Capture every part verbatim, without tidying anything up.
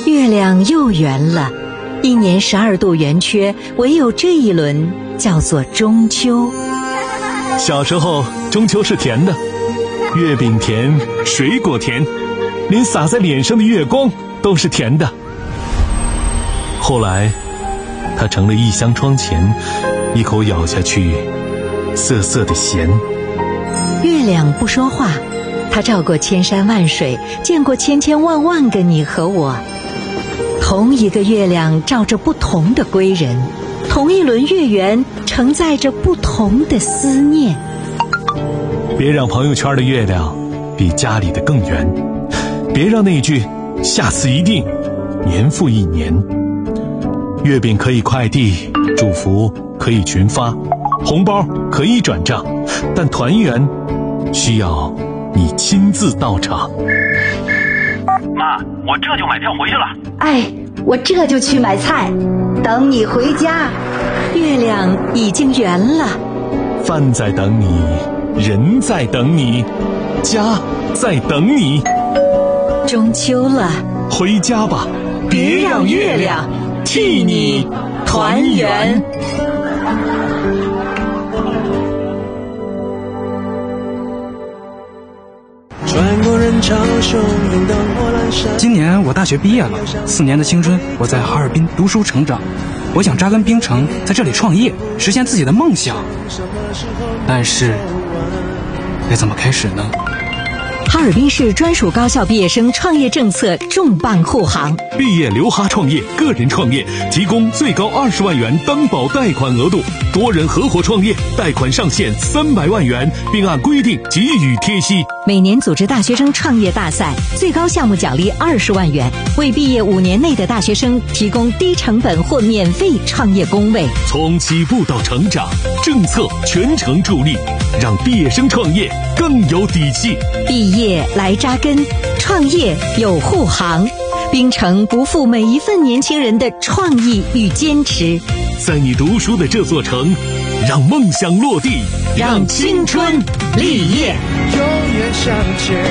月亮又圆了，一年十二度圆缺，唯有这一轮叫做中秋。 小时候中秋是甜的，月饼甜，水果甜，连洒在脸上的月光都是甜的。后来它成了一箱窗前，一口咬下去涩涩的咸。 月亮不说话，它照过千山万水，见过千千万万个你和我。同一个月亮照着不同的归人，同一轮月圆承载着不同的思念。 别让朋友圈的月亮比家里的更圆，别让那句下次一定年复一年。月饼可以快递，祝福可以群发，红包可以转账，但团圆需要你亲自到场。 妈，我这就买票回去了。 哎，我这就去买菜，等你回家。 月亮已经圆了， 饭在等你，人在等你，家在等你。 中秋了， 回家吧，别让月亮替你团圆。 今年我大学毕业了，四年的青春我在哈尔滨读书成长，我想扎根冰城，在这里创业，实现自己的梦想。但是该怎么开始呢？ 哈尔滨市专属高校毕业生创业政策重磅护航， 毕业留哈创业，个人创业提供最高二十万元担保贷款额度，多人合伙创业贷款上限三百万元，并按规定给予贴息。 每年组织大学生创业大赛，最高项目奖励二十万元，为毕业五年内的大学生提供低成本或免费创业工位。 从起步到成长，政策全程助力，让毕业生创业更有底气。 毕业来扎根，创业有护航，冰城不负每一份年轻人的创意与坚持。 在你读书的这座城，让梦想落地， 让青春立业。 永远向前，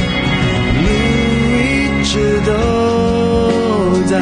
你一直都在。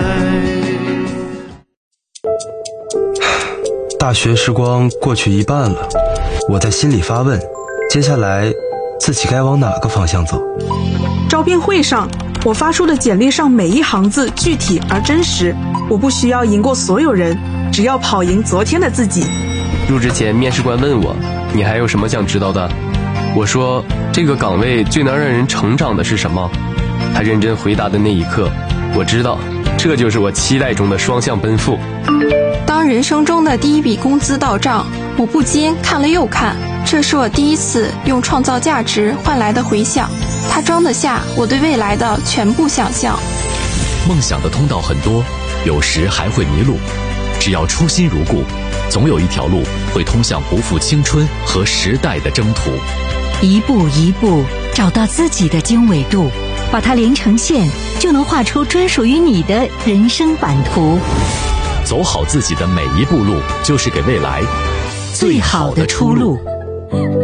大学时光过去一半了，我在心里发问，接下来自己该往哪个方向走？ 招聘会上，我发出的简历上每一行字具体而真实，我不需要赢过所有人，只要跑赢昨天的自己。 入职前，面试官问我，你还有什么想知道的？我说，这个岗位最能让人成长的是什么？他认真回答的那一刻，我知道，这就是我期待中的双向奔赴。 当人生中的第一笔工资到账，我不禁看了又看，这是我第一次用创造价值换来的回响，它装得下我对未来的全部想象。 梦想的通道很多，有时还会迷路，只要初心如故，总有一条路会通向不负青春和时代的征途。 一步一步找到自己的经纬度，把它连成线，就能画出专属于你的人生版图。 走好自己的每一步路，就是给未来最好的出路。